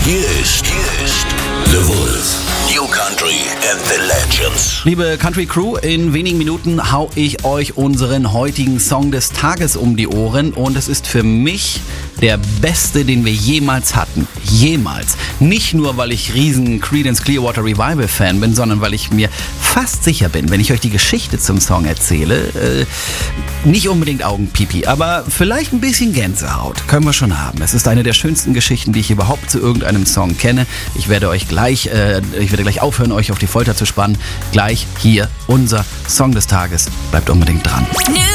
Hier ist The Wolf. New Country and the Legends. Liebe Country Crew, in wenigen Minuten hau ich euch unseren heutigen Song des Tages um die Ohren und es ist für mich der beste, den wir jemals hatten. Jemals. Nicht nur, weil ich riesen Creedence Clearwater Revival Fan bin, sondern weil ich mir fast sicher bin, wenn ich euch die Geschichte zum Song erzähle, nicht unbedingt Augenpipi, aber vielleicht ein bisschen Gänsehaut können wir schon haben. Es ist eine der schönsten Geschichten, die ich überhaupt zu irgendeinem Song kenne. Ich werde gleich aufhören, euch auf die Folter zu spannen. Gleich hier unser Song des Tages. Bleibt unbedingt dran.